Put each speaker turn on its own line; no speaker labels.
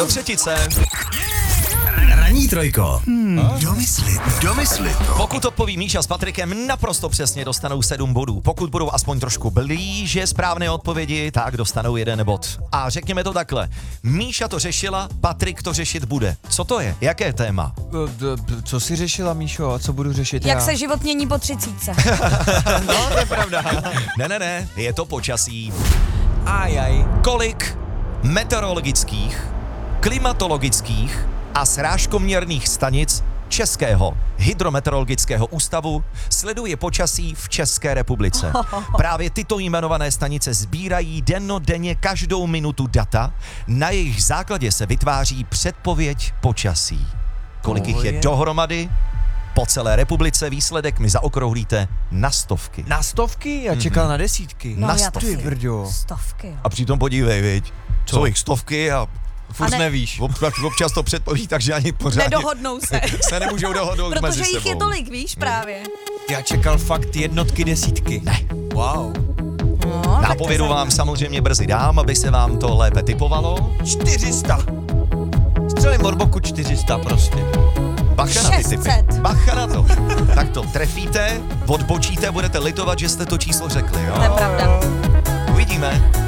Do třetice.
Ranní trojko. Domysli to.
Pokud odpoví Míša s Patrikem naprosto přesně, dostanou 7 bodů. Pokud budou aspoň trošku blíže správné odpovědi, tak dostanou 1 bod. A řekněme to takhle. Míša to řešila, Patrik to řešit bude. Co to je? Jaké téma?
Co jsi řešila, Míšo, a co budu řešit
Jak
já?
se život mění po 30.
No, to je pravda.
Ne, je to počasí.
Ajaj.
Kolik meteorologických, klimatologických a srážkoměrných stanic Českého hydrometeorologického ústavu sleduje počasí v České republice. Právě tyto jmenované stanice sbírají dennodenně každou minutu data, na jejich základě se vytváří předpověď počasí. Kolik jich je dohromady? Po celé republice výsledek mi zaokrouhlíte na stovky.
Na stovky? Já čekal na desítky.
No,
Na
já
Ty
taky.
brďo.
Stovky.
A přitom podívej, viď? Jsou jich stovky a
Furt
ne-
nevíš.
občas to předpoví, takže ani pořádně
Nedohodnou se.
se nemůžou dohodnout mezi
Protože
sebou.
jich je tolik, víš, právě.
Já čekal fakt jednotky, desítky.
Ne.
Wow.
No, tak
Nápovědu
to
vám samozřejmě brzy dám, aby se vám to lépe typovalo.
400. Střelím od boku 400 prostě.
Bacha na ty
600.
typy. Bacha na to. Tak to trefíte, odbočíte, budete litovat, že jste to číslo řekli,
To je
jo?
pravda.
Uvidíme.